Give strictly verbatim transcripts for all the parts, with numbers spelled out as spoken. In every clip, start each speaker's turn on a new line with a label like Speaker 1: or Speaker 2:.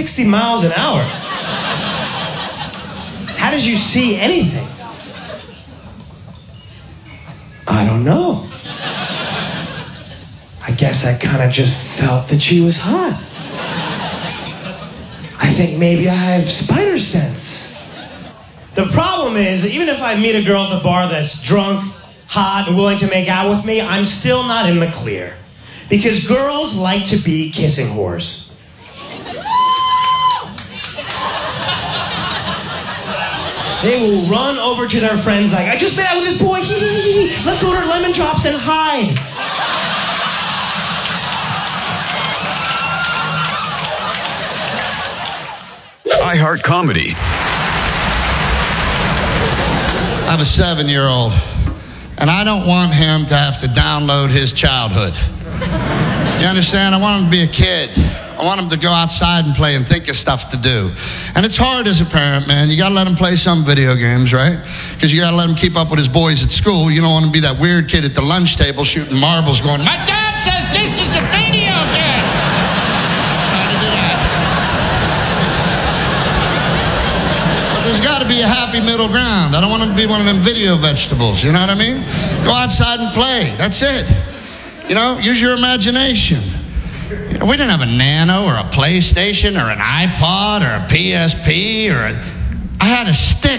Speaker 1: sixty miles an hour. How did you see anything? I don't know. I guess I kind of just felt that she was hot. I think maybe I have spider sense. The problem is, even if I meet a girl at the bar that's drunk, hot, and willing to make out with me, I'm still not in the clear. Because girls like to be kissing whores. They will run over to their friends like, I just been out with this boy, hee hee hee, let's order lemon drops and hide.
Speaker 2: iHeart Comedy.
Speaker 3: I have a seven-year-old, and I don't want him to have to download his childhood. You understand? I want him to be a kid. I want him to go outside and play and think of stuff to do. And it's hard as a parent, man. You got to let him play some video games, right? Because you got to let him keep up with his boys at school. You don't want to be that weird kid at the lunch table shooting marbles going, my dad says this is a video game. I'm trying to do that. But there's got to be a happy middle ground. I don't want him to be one of them video vegetables. You know what I mean? Go outside and play. That's it. You know, use your imagination. You know, we didn't have a Nano or a PlayStation or an iPod or a P S P or a... I had a stick.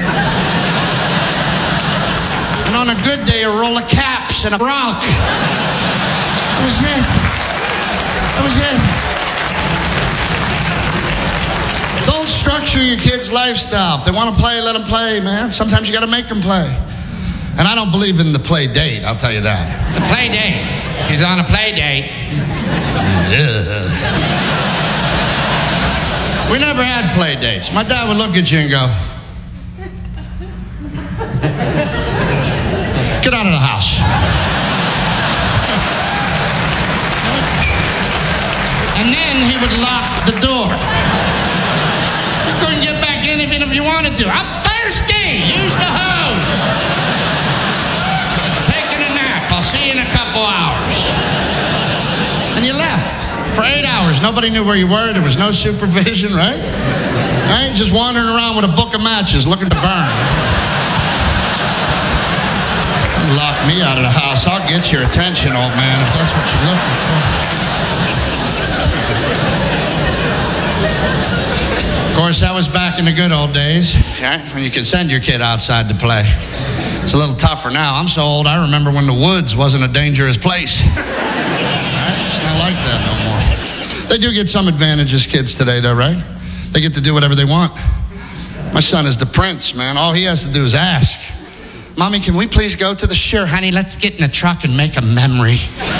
Speaker 3: And on a good day, a roll of caps and a rock. That was it. That was it. Don't structure your kids' lifestyle. If they want to play, let them play, man. Sometimes you got to make them play. And I don't believe in the play date, I'll tell you that.
Speaker 4: It's a play date. She's on a play date.
Speaker 3: We never had play dates. My dad would look at you and go, get out of the house.
Speaker 4: And then he would lock the door.
Speaker 3: You couldn't get back in even if you wanted to. I'm thirsty. Use the hose.
Speaker 4: I'll see you in a couple hours.
Speaker 3: And you left for eight hours. Nobody knew where you were. There was no supervision, right? Right? Just wandering around with a book of matches looking to burn. Lock me out of the house. I'll get your attention, old man, if that's what you're looking for. Of course, that was back in the good old days, right? When you could send your kid outside to play. It's a little tougher now. I'm so old, I remember when the woods wasn't a dangerous place. Right? It's not like that no more. They do get some advantages, kids today, though, right? They get to do whatever they want. My son is the prince, man. All he has to do is ask. Mommy, can we please go to the... Sure, honey, let's get in the truck and make a memory.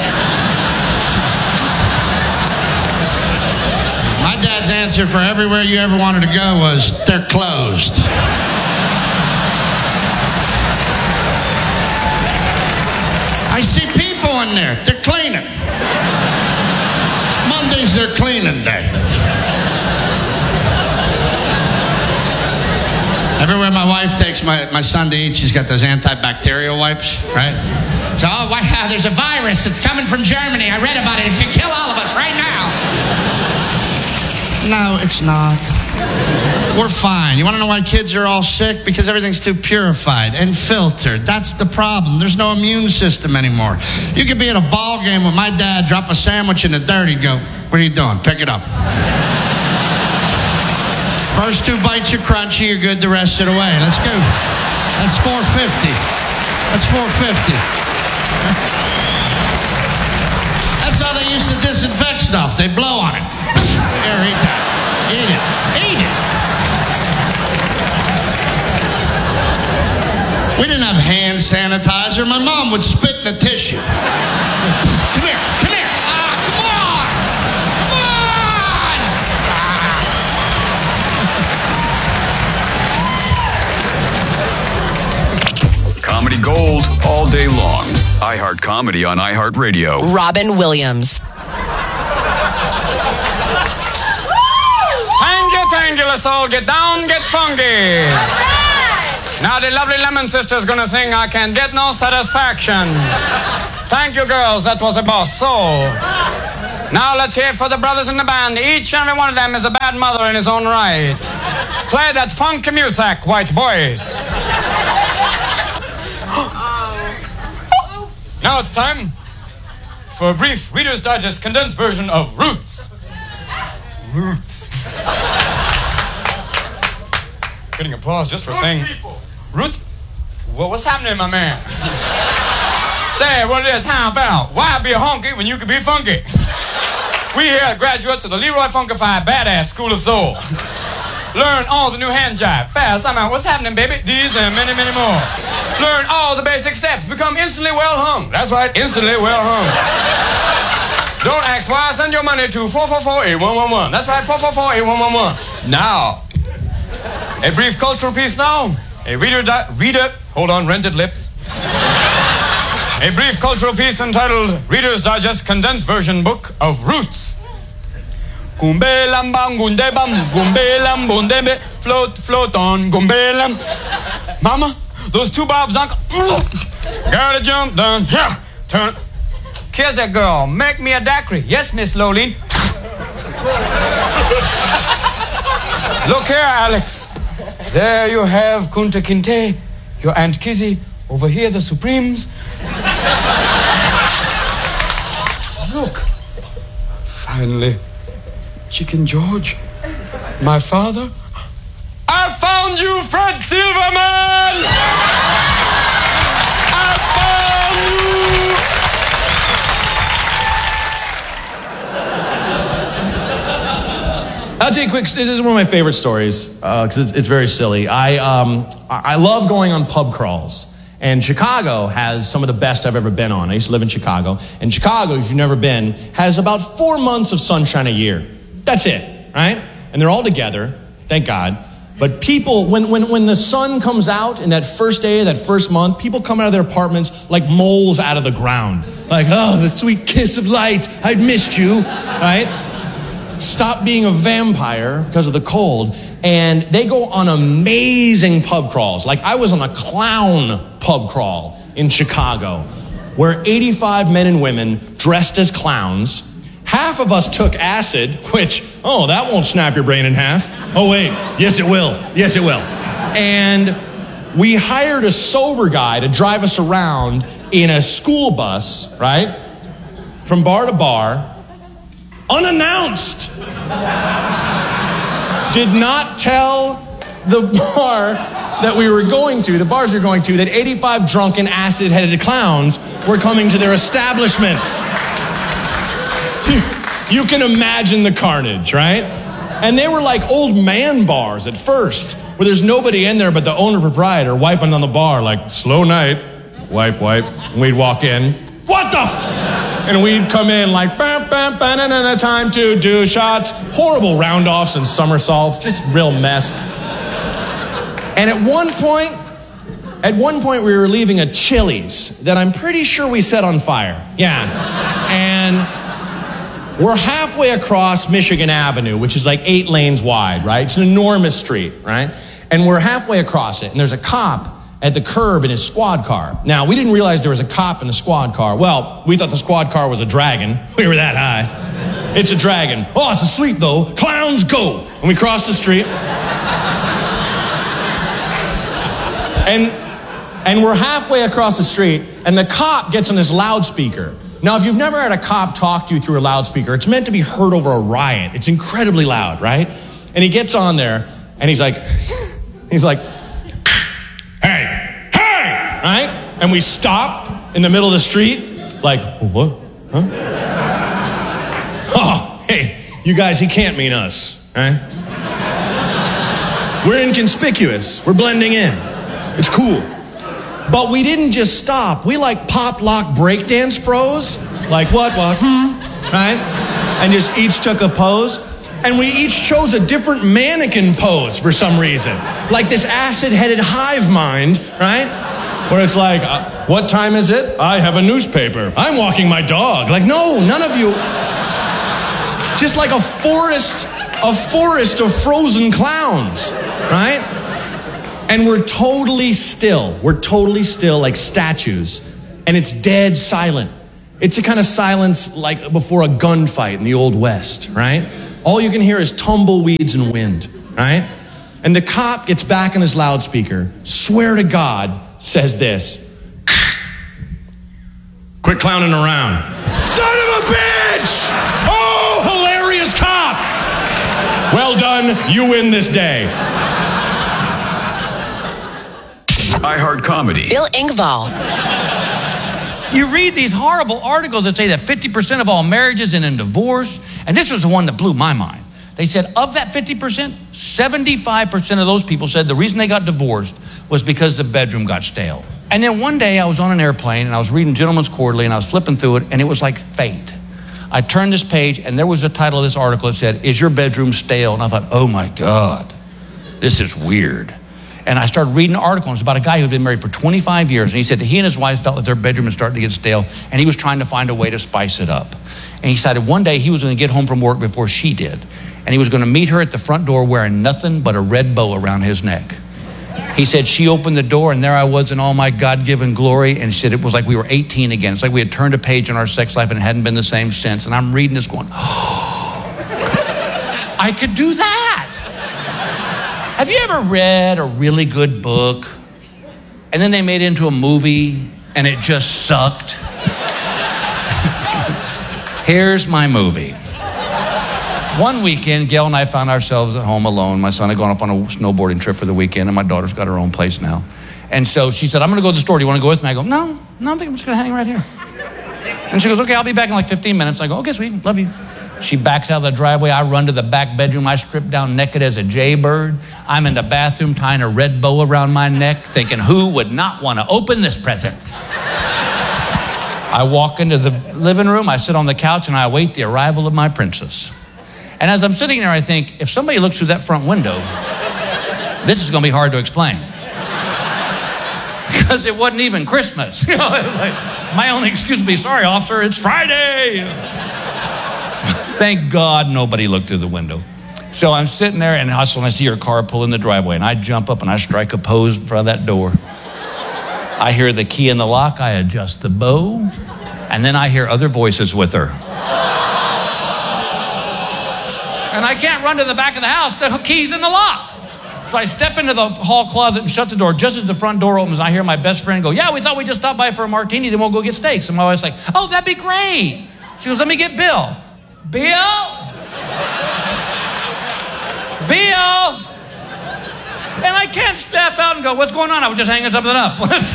Speaker 3: My dad's answer for everywhere you ever wanted to go was, they're closed. I see people in there. They're cleaning. Monday's their cleaning day. Everywhere my wife takes my, my son to eat, she's got those antibacterial wipes, right? So, oh, wow, there's a virus that's coming from Germany. I read about it. It can kill all of us right now. No, it's not. We're fine. You want to know why kids are all sick? Because everything's too purified and filtered. That's the problem. There's no immune system anymore. You could be at a ball game with my dad, drop a sandwich in the dirt, he'd go, what are you doing? Pick it up. First two bites are crunchy, you're good the rest of the way. Let's go. That's four fifty. That's four fifty. That's how they used to disinfect stuff. They blow on it. Here, eat that. Eat it. Eat it. We didn't have hand sanitizer. My mom would spit in the tissue. Come here. Come here. Ah, come on.
Speaker 2: Come on. Comedy gold all day long. iHeart Comedy on iHeartRadio.
Speaker 5: Robin Williams.
Speaker 6: Let's all get down, get funky. Right. Now the lovely Lemon Sisters gonna sing I Can't Get No Satisfaction. Thank you, girls. That was a boss. So, Now let's hear it for the brothers in the band. Each and every one of them is a bad mother in his own right. Play that funky music, white boys. Now it's time for a brief Reader's Digest condensed version of Roots. Roots. Getting applause just for saying Roots. Well, what's happening, my man? Say what it is, how about? Why be a honky when you can be funky? We here are graduates of the Leroy Funkified Badass School of Soul. Learn all the new hand jive, fast, I mean, what's happening, baby? These and many, many more. Learn all the basic steps. Become instantly well hung. That's right, instantly well hung. Don't ask why. Send your money to four four four, eight one one one. That's right, four four four, eight one one one. Now, a brief cultural piece now. A reader, di- reader, hold on, rented lips. A brief cultural piece entitled Reader's Digest Condensed Version Book of Roots. Gumbelam bam gunde bam gumbelam bundebe float float on gumbelam. Mama, those two bobs, uncle. Gotta jump down. Yeah, turn. Kiss that girl. Make me a daiquiri. Yes, Miss Lolene. Look here, Alex. There you have Kunta Kinte, your Aunt Kizzy. Over here, the Supremes. Look. Finally. Chicken George, my father. I found you, Fred Silverman! I found you!
Speaker 5: I'll tell you quick, this is one of my favorite stories, because uh, it's, it's very silly. I, um, I love going on pub crawls. And Chicago has some of the best I've ever been on. I used to live in Chicago. And Chicago, if you've never been, has about four months of sunshine a year. That's it, right? And they're all together, thank God. But people, when, when, when the sun comes out in that first day, that first month, people come out of their apartments like moles out of the ground. Like, oh, the sweet kiss of light, I'd missed you, right? Stop being a vampire because of the cold. And they go on amazing pub crawls. Like I was on a clown pub crawl in Chicago where eighty-five men and women dressed as clowns. Half of us took acid, which, oh, that won't snap your brain in half. Oh, wait, yes, it will. Yes, it will. And we hired a sober guy to drive us around in a school bus, right? From bar to bar, unannounced. Did not tell the bar that we were going to, the bars we were going to, that eighty-five drunken, acid-headed clowns were coming to their establishments. You can imagine the carnage, right? And they were like old man bars at first, where there's nobody in there but the owner proprietor wiping on the bar like, slow night, wipe, wipe. And we'd walk in, what the f-? And we'd come in like, bam, bam, bam, na, na, na, time to do shots. Horrible round-offs and somersaults, just real mess. And at one point, at one point we were leaving a Chili's that I'm pretty sure we set on fire. Yeah. And we're halfway across Michigan Avenue, which is like eight lanes wide, right? It's an enormous street, right? And we're halfway across it, and there's a cop at the curb in his squad car. Now, we didn't realize there was a cop in the squad car. Well, we thought the squad car was a dragon. We were that high. It's a dragon. Oh, it's asleep, though. Clowns, go! And we cross the street. And, and we're halfway across the street, and the cop gets on this loudspeaker. Now, if you've never had a cop talk to you through a loudspeaker, it's meant to be heard over a riot. It's incredibly loud, right? And he gets on there, and he's like, he's like, hey, hey, right? And we stop in the middle of the street, like, what? Huh? Oh, hey, you guys, he can't mean us, right? We're inconspicuous. We're blending in. It's cool. But we didn't just stop. We like pop, lock, breakdance froze. Like what, what, hmm, right? And just each took a pose. And we each chose a different mannequin pose for some reason. Like this acid-headed hive mind, right? Where it's like, uh, what time is it? I have a newspaper. I'm walking my dog. Like, no, none of you. Just like a forest, a forest of frozen clowns, right? And we're totally still. We're totally still like statues. And it's dead silent. It's a kind of silence like before a gunfight in the Old West, right? All you can hear is tumbleweeds and wind, right? And the cop gets back on his loudspeaker, swear to God, says this. Quit clowning around. Son of a bitch! Oh, hilarious cop! Well done, you win this day.
Speaker 2: iHeart Comedy.
Speaker 7: Bill Engvall.
Speaker 8: You read these horrible articles that say that fifty percent of all marriages end in divorce, and this was the one that blew my mind. They said of that fifty percent, seventy-five percent of those people said the reason they got divorced was because the bedroom got stale. And then one day I was on an airplane and I was reading Gentleman's Quarterly and I was flipping through it and it was like fate. I turned this page and there was the title of this article that said, "Is your bedroom stale?" And I thought, oh my God, this is weird. And I started reading an article, and it's about a guy who had been married for twenty-five years, and he said that he and his wife felt that their bedroom was starting to get stale, and he was trying to find a way to spice it up. And he decided one day he was going to get home from work before she did, and he was going to meet her at the front door wearing nothing but a red bow around his neck. He said she opened the door, and there I was in all my God-given glory, and she said it was like we were eighteen again. It's like we had turned a page in our sex life, and it hadn't been the same since. And I'm reading this going, oh, I could do that. Have you ever read a really good book and then they made it into a movie and it just sucked? Here's my movie. One weekend, Gail and I found ourselves at home alone. My son had gone off on a snowboarding trip for the weekend, and my daughter's got her own place now. And so she said, I'm going to go to the store. Do you want to go with me? I go, no, no, I think I'm just going to hang right here. And she goes, okay, I'll be back in like fifteen minutes. I go, okay, sweet, love you. She backs out of the driveway. I run to the back bedroom. I strip down naked as a jaybird. I'm in the bathroom tying a red bow around my neck, thinking, who would not want to open this present? I walk into the living room. I sit on the couch, and I await the arrival of my princess. And as I'm sitting there, I think, if somebody looks through that front window, this is going to be hard to explain. Because it wasn't even Christmas. You know, it was like, my only excuse would be, sorry, officer, it's Friday. Thank God nobody looked through the window. So I'm sitting there and hustle, and I see her car pull in the driveway, and I jump up and I strike a pose in front of that door. I hear the key in the lock. I adjust the bow, and then I hear other voices with her. And I can't run to the back of the house. The key's in the lock. So I step into the hall closet and shut the door. Just as the front door opens, I hear my best friend go, yeah, we thought we'd just stop by for a martini, then we'll go get steaks. And my wife's like, oh, that'd be great. She goes, let me get Bill. Bill? Bill? And I can't step out and go, what's going on? I was just hanging something up.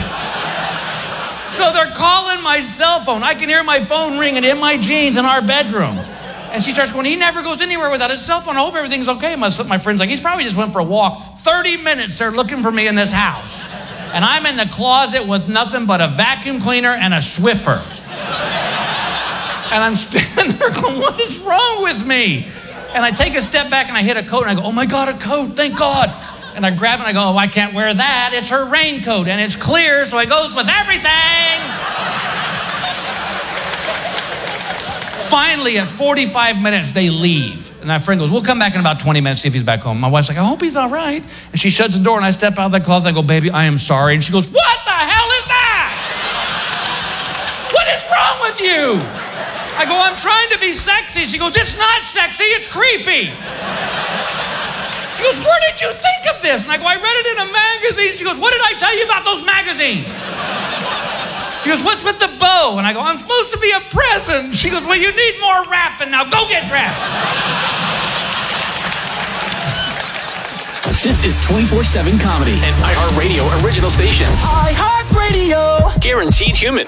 Speaker 8: So they're calling my cell phone. I can hear my phone ringing in my jeans in our bedroom. And she starts going, he never goes anywhere without his cell phone. I hope everything's okay. My, my friend's like, he's probably just went for a walk. thirty minutes they're looking for me in this house. And I'm in the closet with nothing but a vacuum cleaner and a Swiffer. And I'm standing there going, what is wrong with me? And I take a step back and I hit a coat and I go, oh my God, a coat, thank God. And I grab it and I go, oh, I can't wear that. It's her raincoat and it's clear, so it goes with everything. Finally, at forty-five minutes, they leave. And my friend goes, we'll come back in about twenty minutes, see if he's back home. My wife's like, I hope he's all right. And she shuts the door and I step out of the closet. I go, baby, I am sorry. And she goes, what the hell is that? What is wrong with you? I go, I'm trying to be sexy. She goes, it's not sexy, it's creepy. She goes, where did you think of this? And I go, I read it in a magazine. She goes, what did I tell you about those magazines? She goes, what's with the bow? And I go, I'm supposed to be a present. She goes, well, you need more rapping. Now go get rapping.
Speaker 9: This is twenty-four seven Comedy, an iHeartRadio original station. iHeartRadio. Guaranteed human.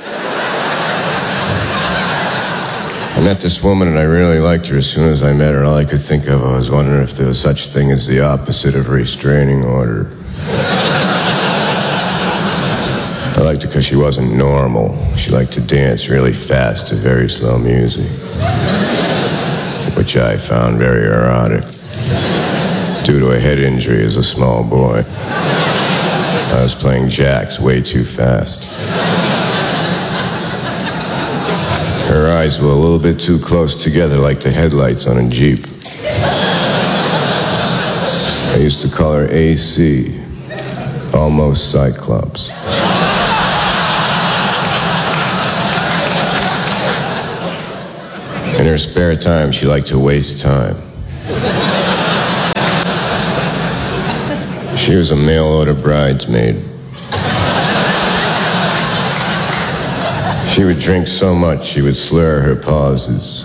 Speaker 10: I met this woman and I really liked her. As soon as I met her, all I could think of, I was wondering if there was such thing as the opposite of restraining order. I liked her because she wasn't normal. She liked to dance really fast to very slow music, which I found very erotic. Due to a head injury as a small boy, I was playing jacks way too fast. Her eyes were a little bit too close together, like the headlights on a Jeep. I used to call her A C, almost Cyclops. In her spare time, she liked to waste time. She was a mail-order bridesmaid. She would drink so much she would slur her pauses.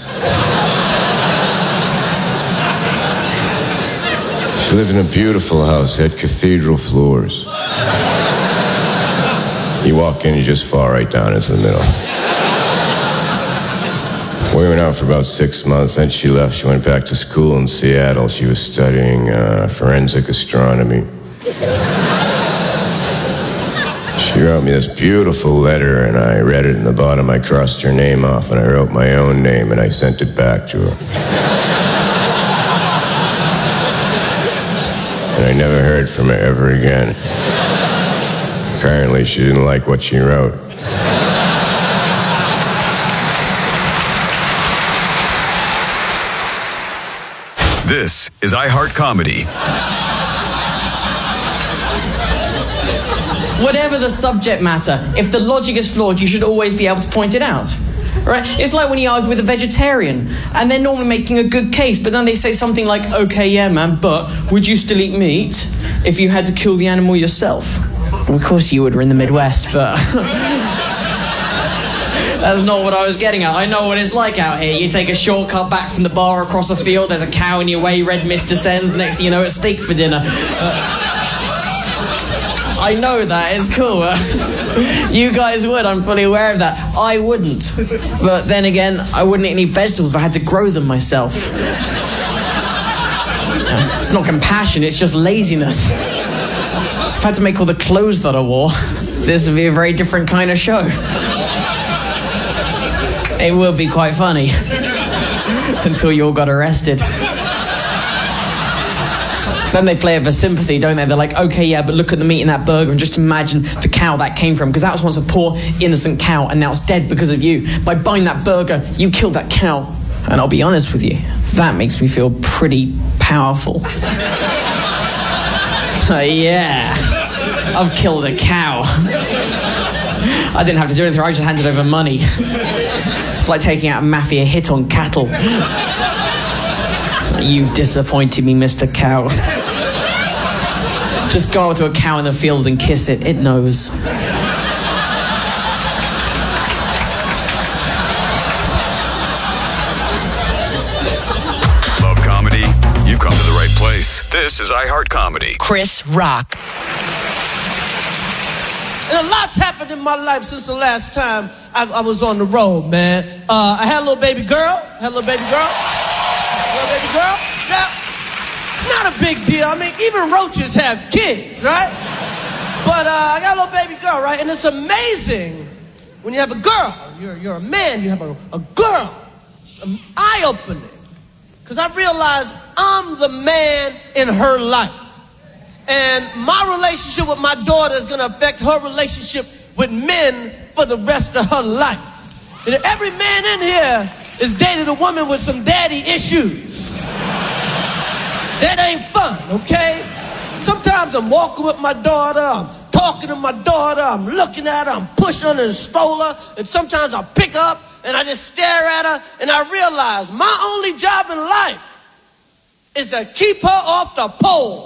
Speaker 10: She lived in a beautiful house, had cathedral floors. You walk in, you just fall right down into the middle. We went out for about six months, then she left. She went back to school in Seattle. She was studying uh, forensic astronomy. She wrote me this beautiful letter, and I read it, and at the bottom I crossed her name off, and I wrote my own name, and I sent it back to her. And I never heard from her ever again. Apparently, she didn't like what she wrote.
Speaker 2: This is iHeart Comedy.
Speaker 7: Whatever the subject matter, if the logic is flawed, you should always be able to point it out. Right? It's like when you argue with a vegetarian, and they're normally making a good case, but then they say something like, okay, yeah, man, but would you still eat meat if you had to kill the animal yourself? Well, of course you would, we're in the Midwest, but... That's not what I was getting at. I know what it's like out here. You take a shortcut back from the bar across a field, there's a cow in your way, red mist descends, next thing you know, it's steak for dinner. Uh, I know that, it's cool. You guys would, I'm fully aware of that. I wouldn't. But then again, I wouldn't eat any vegetables if I had to grow them myself. It's not compassion, it's just laziness. If I had to make all the clothes that I wore, this would be a very different kind of show. It would be quite funny. Until you all got arrested. Then they play it for sympathy, don't they? They're like, okay, yeah, but look at the meat in that burger and just imagine the cow that came from, because that was once a poor, innocent cow, and now it's dead because of you. By buying that burger, you killed that cow. And I'll be honest with you, that makes me feel pretty powerful. uh, yeah, I've killed a cow. I didn't have to do anything, I just handed over money. It's like taking out a mafia hit on cattle. You've disappointed me, Mister Cow. Just go up to a cow in the field and kiss it. It knows.
Speaker 2: Love comedy? You've come to the right place. This is iHeart Comedy.
Speaker 11: Chris Rock.
Speaker 12: And a lot's happened in my life since the last time I, I was on the road, man. Uh, I had a little baby girl. I had a little baby girl. Little baby girl. Now, it's not a big deal. I mean, even roaches have kids, right? But uh, I got a little baby girl, right? And it's amazing when you have a girl. You're, you're a man, you have a, a girl. It's eye-opening. Because I realized I'm the man in her life. And my relationship with my daughter is going to affect her relationship with men for the rest of her life. And every man in here is dating a woman with some daddy issues. That ain't fun, okay? Sometimes I'm walking with my daughter, I'm talking to my daughter, I'm looking at her, I'm pushing her and stole her, and sometimes I pick up and I just stare at her and I realize my only job in life is to keep her off the pole.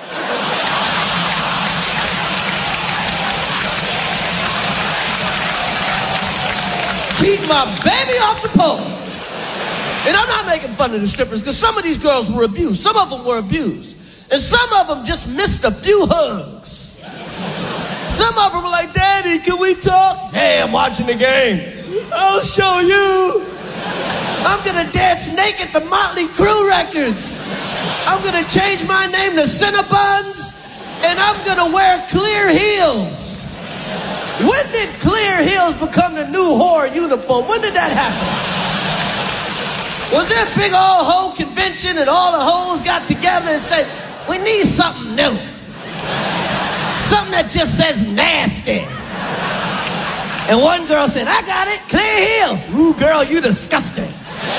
Speaker 12: Keep my baby off the pole. And I'm not making fun of the strippers, because some of these girls were abused. Some of them were abused. And some of them just missed a few hugs. Some of them were like, Daddy, can we talk? Hey, I'm watching the game. I'll show you. I'm going to dance naked to Motley Crue records. I'm going to change my name to Cinnabons. And I'm going to wear clear heels. When did clear heels become the new whore uniform? When did that happen? Was there a big old hoe convention and all the hoes got together and said, we need something new. Something that just says nasty. And one girl said, I got it, clear heels. Ooh, girl, you disgusting.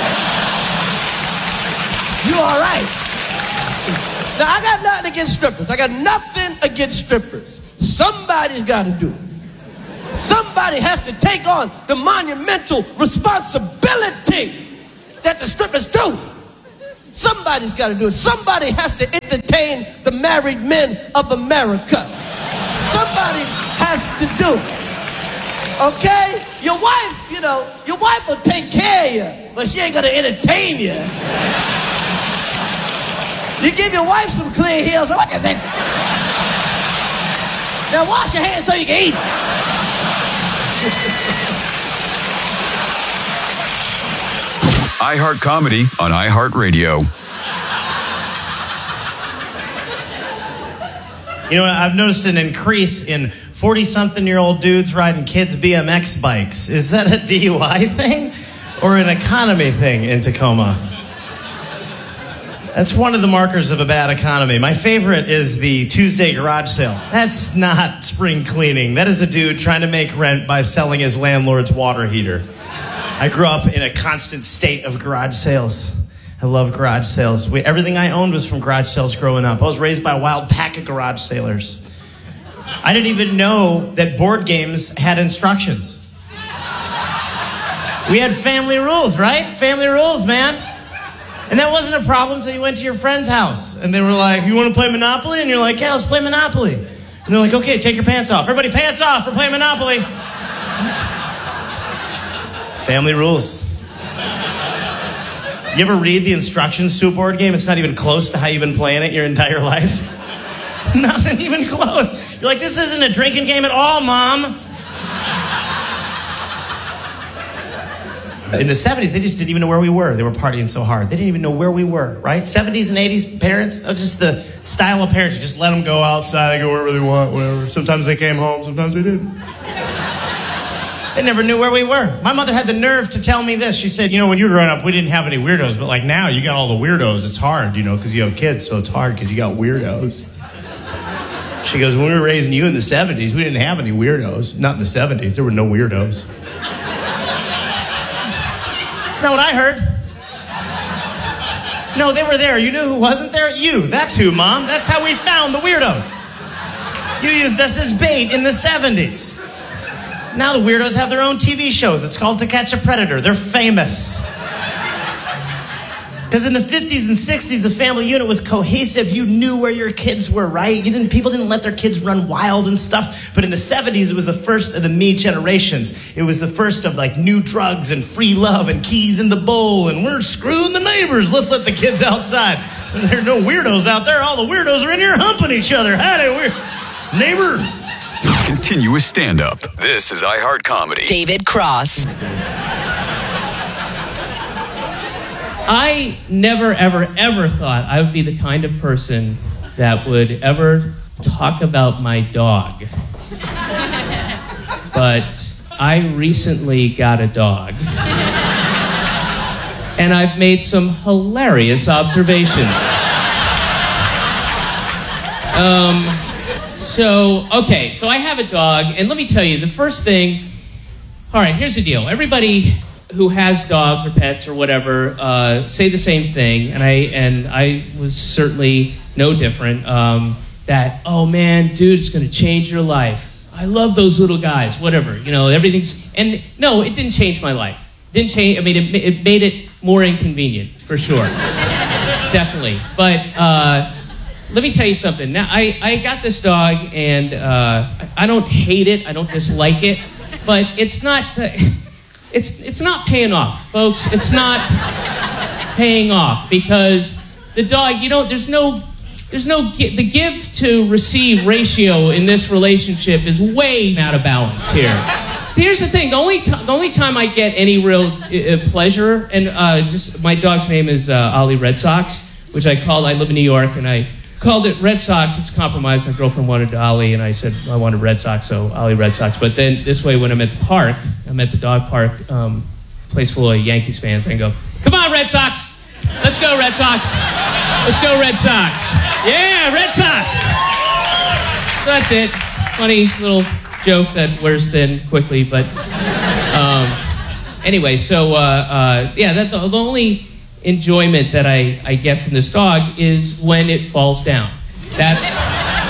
Speaker 12: You all right. Now, I got nothing against strippers. I got nothing against strippers. Somebody's got to do it. Somebody has to take on the monumental responsibility that the strippers do. Somebody's got to do it. Somebody has to entertain the married men of America. Somebody has to do it. Okay? Your wife, you know, your wife will take care of you, but she ain't going to entertain you. You give your wife some clean heels. What you think? Now wash your hands so you can eat.
Speaker 2: iHeart Comedy on iHeartRadio.
Speaker 11: You know, I've noticed an increase in forty-something-year-old dudes riding kids' B M X bikes. Is that a D U I thing or an economy thing in Tacoma? That's one of the markers of a bad economy. My favorite is the Tuesday garage sale. That's not spring cleaning. That is a dude trying to make rent by selling his landlord's water heater. I grew up in a constant state of garage sales. I love garage sales. We, everything I owned was from garage sales growing up. I was raised by a wild pack of garage sailors. I didn't even know that board games had instructions. We had family rules, right? Family rules, man. And that wasn't a problem until you went to your friend's house. And they were like, you want to play Monopoly? And you're like, yeah, let's play Monopoly. And they're like, okay, take your pants off. Everybody pants off, we're playing Monopoly. What? Family rules. You ever read the instructions to a board game? It's not even close to how you've been playing it your entire life. Nothing even close. You're like, this isn't a drinking game at all, Mom. In the seventies, they just didn't even know where we were. They were partying so hard. They didn't even know where we were, right? seventies and eighties parents, that was just the style of parents. You just let them go outside, go wherever they want, whatever. Sometimes they came home, sometimes they didn't. They never knew where we were. My mother had the nerve to tell me this. She said, you know, when you were growing up, we didn't have any weirdos, but like now, you got all the weirdos. It's hard, you know, because you have kids, so it's hard because you got weirdos. She goes, when we were raising you in the seventies, we didn't have any weirdos. Not in the seventies. There were no weirdos. That's not what I heard. No, they were there. You knew who wasn't there? You. That's who, Mom. That's how we found the weirdos. You used us as bait in the seventies. Now the weirdos have their own T V shows. It's called To Catch a Predator. They're famous. Because in the fifties and sixties, the family unit was cohesive. You knew where your kids were, right? You didn't, people didn't let their kids run wild and stuff. But in the seventies, it was the first of the me generations. It was the first of like new drugs and free love and keys in the bowl. And we're screwing the neighbors. Let's let the kids outside. And there are no weirdos out there. All the weirdos are in here humping each other. Howdy, we're neighbor.
Speaker 2: Continuous stand-up. This is iHeart Comedy.
Speaker 13: David Cross.
Speaker 14: I never, ever, ever thought I would be the kind of person that would ever talk about my dog. But I recently got a dog. And I've made some hilarious observations. Um, so, okay, so I have a dog, and let me tell you, the first thing, all right, here's the deal. Everybody who has dogs or pets or whatever uh, say the same thing, and I and I was certainly no different. Um, that oh man, dude, it's going to change your life. I love those little guys. Whatever, you know, everything's and no, it didn't change my life. Didn't change. I mean, it, it made it more inconvenient for sure, definitely. But uh, let me tell you something. Now, I I got this dog, and uh, I don't hate it. I don't dislike it, but it's not. Uh, It's it's not paying off, folks. It's not paying off because the dog, you know, there's no, there's no, the give to receive ratio in this relationship is way out of balance here. Here's the thing, the only, t- the only time I get any real uh, pleasure, and uh, just, my dog's name is uh, Ollie Red Sox, which I called, I live in New York, and I called it Red Sox. It's a compromise. My girlfriend wanted Ollie, and I said I wanted Red Sox, so Ollie Red Sox. But then this way, when I'm at the park, I'm at the dog park, um, place full of Yankees fans, I can go, come on, Red Sox. Let's go, Red Sox. Let's go, Red Sox. Yeah, Red Sox. So that's it. Funny little joke that wears thin quickly, but um, anyway, so uh, uh, yeah, that the, the only enjoyment that I, I get from this dog is when it falls down. That's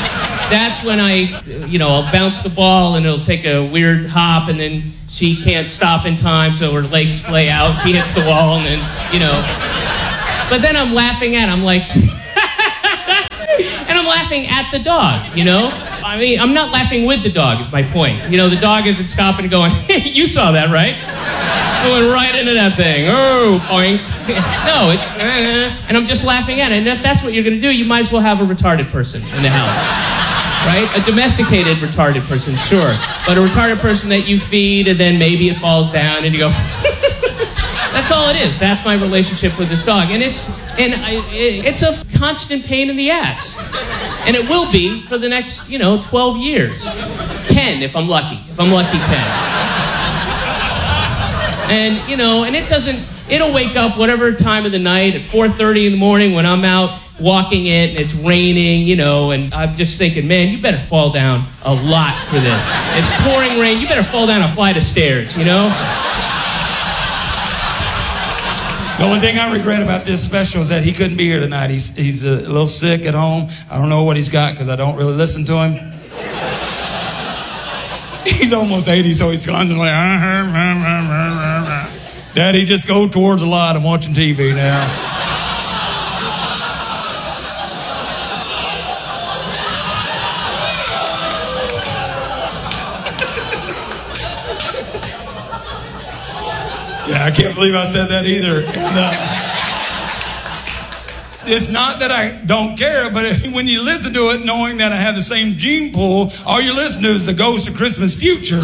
Speaker 14: that's when I, you know, I'll bounce the ball and it'll take a weird hop, and then she can't stop in time, so her legs splay out. She hits the wall, and then, you know. But then I'm laughing at it. I'm like, and I'm laughing at the dog, you know? I mean, I'm not laughing with the dog, is my point. You know, the dog isn't stopping and going, hey, you saw that, right? I went right into that thing. Oh, boink. No, it's, uh, and I'm just laughing at it. And if that's what you're going to do, you might as well have a retarded person in the house. Right? A domesticated retarded person, sure. But a retarded person that you feed and then maybe it falls down and you go, that's all it is. That's my relationship with this dog. And it's and I, it, it's a constant pain in the ass. And it will be for the next, you know, twelve years. ten if I'm lucky. If I'm lucky, ten. And, you know, and it doesn't, it'll wake up whatever time of the night at four thirty in the morning when I'm out walking it and it's raining, you know, and I'm just thinking, man, you better fall down a lot for this. It's pouring rain. You better fall down a flight of stairs, you know?
Speaker 13: The only thing I regret about this special is that he couldn't be here tonight. He's he's a little sick at home. I don't know what he's got because I don't really listen to him. He's almost eighty, so he's constantly like, uh, uh, uh, uh, uh. Daddy, just go towards the light. I'm watching T V now. Yeah, I can't believe I said that either. And, uh, it's not that I don't care, but when you listen to it, knowing that I have the same gene pool, all you listen to is the Ghost of Christmas Future.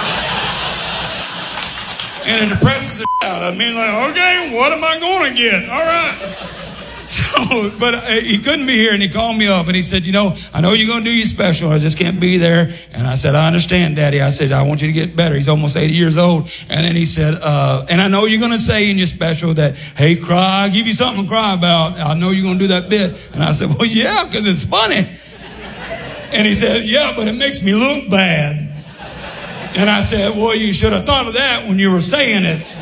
Speaker 13: And it depresses the shit out. I mean, like, okay, what am I going to get? All right. So, but uh, he couldn't be here, and he called me up, and he said, you know, I know you're going to do your special. I just can't be there. And I said, I understand, Daddy. I said, I want you to get better. He's almost eighty years old. And then he said, uh, and I know you're going to say in your special that, hey, cry, I'll give you something to cry about. I know you're going to do that bit. And I said, well, yeah, because it's funny. And he said, yeah, but it makes me look bad. And I said, well, you should have thought of that when you were saying it.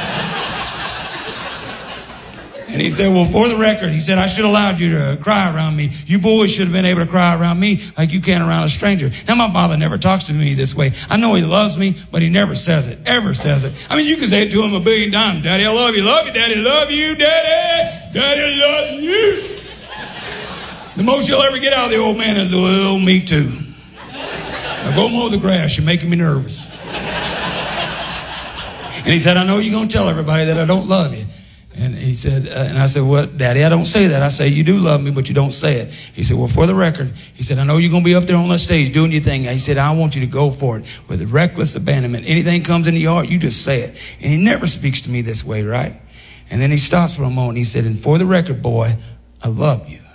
Speaker 13: And he said, well, for the record, he said, I should have allowed you to cry around me. You boys should have been able to cry around me like you can around a stranger. Now, my father never talks to me this way. I know he loves me, but he never says it, ever says it. I mean, you can say it to him a billion times. Daddy, I love you. Love you, Daddy. Love you, Daddy. Daddy, love you. The most you'll ever get out of the old man is, well, me too. Now go mow the grass. You're making me nervous. And he said, I know you're going to tell everybody that I don't love you. And he said, uh, and I said, well, Daddy, I don't say that. I say, you do love me, but you don't say it. He said, well, for the record, he said, I know you're going to be up there on that stage doing your thing. He said, I want you to go for it with reckless abandonment. Anything comes into your heart, you just say it. And he never speaks to me this way, right? And then he stops for a moment. He said, and for the record, boy, I love you.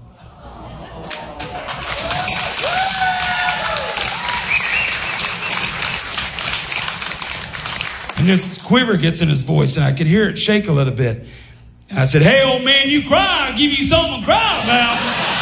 Speaker 13: And this quiver gets in his voice, and I could hear it shake a little bit. And I said, hey, old man, you cry. I'll give you something to cry about.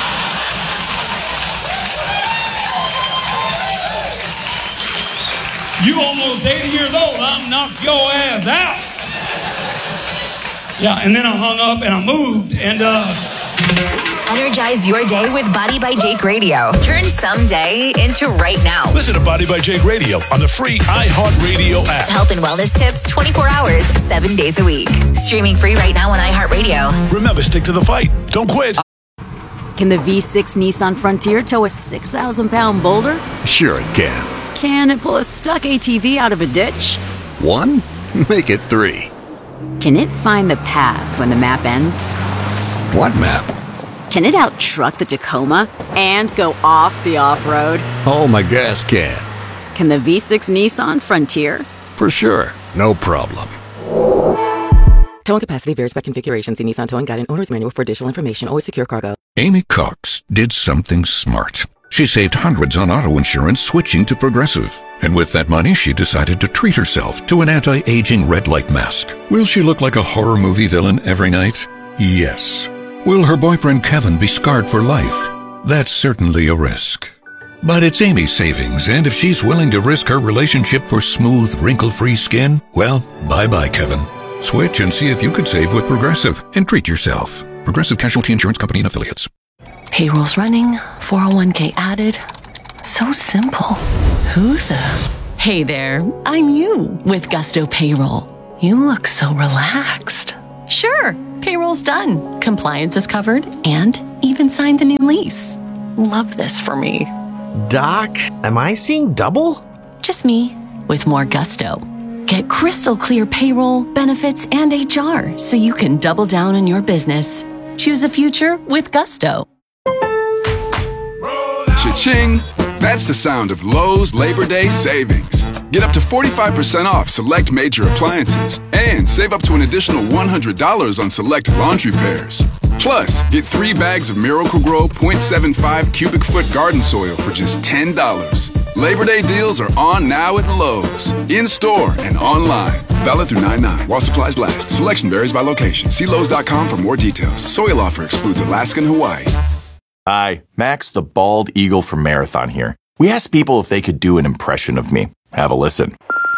Speaker 13: You almost eighty years old. I'll knock your ass out. Yeah, and then I hung up, and I moved, and... uh
Speaker 15: Energize your day with Body by Jake Radio. Turn someday into right now.
Speaker 16: Listen to Body by Jake Radio on the free iHeartRadio app.
Speaker 15: Health and wellness tips twenty-four hours, seven days a week. Streaming free right now on iHeartRadio.
Speaker 16: Remember, stick to the fight. Don't quit.
Speaker 17: Can the V six Nissan Frontier tow a six thousand pound boulder?
Speaker 18: Sure it can.
Speaker 17: Can it pull a stuck A T V out of a ditch?
Speaker 18: One? Make it three.
Speaker 17: Can it find the path when the map ends?
Speaker 18: What map?
Speaker 17: Can it out-truck the Tacoma and go off the off-road?
Speaker 18: Oh, my gas can.
Speaker 17: Can the V six Nissan Frontier?
Speaker 18: For sure. No problem.
Speaker 19: Towing capacity varies by configuration. See Nissan Towing Guide and Owner's Manual for additional information. Always secure cargo.
Speaker 20: Amy Cox did something smart. She saved hundreds on auto insurance switching to Progressive. And with that money, she decided to treat herself to an anti-aging red light mask. Will she look like a horror movie villain every night? Yes. Will her boyfriend Kevin be scarred for life? That's certainly a risk. But it's Amy's savings, and if she's willing to risk her relationship for smooth, wrinkle-free skin, well, bye-bye, Kevin. Switch and see if you could save with Progressive and treat yourself. Progressive Casualty Insurance Company and Affiliates.
Speaker 21: Payroll's running, four oh one k added. So simple. Who the? Hey there, I'm you with Gusto Payroll. You look so relaxed. Sure, payroll's done. Compliance is covered and even signed the new lease. Love this for me.
Speaker 22: Doc, am I seeing double?
Speaker 21: Just me with more gusto. Get crystal clear payroll, benefits, and H R so you can double down on your business. Choose a future with Gusto.
Speaker 23: Cha-ching! That's the sound of Lowe's Labor Day savings. Get up to forty-five percent off select major appliances and save up to an additional one hundred dollars on select laundry pairs. Plus, get three bags of Miracle-Gro point seven five cubic foot garden soil for just ten dollars. Labor Day deals are on now at Lowe's. In-store and online. Valid through nine nine while supplies last. Selection varies by location. See Lowe's dot com for more details. Soil offer excludes Alaska and Hawaii.
Speaker 24: Hi, Max the Bald Eagle from Marathon here. We asked people if they could do an impression of me. Have a listen.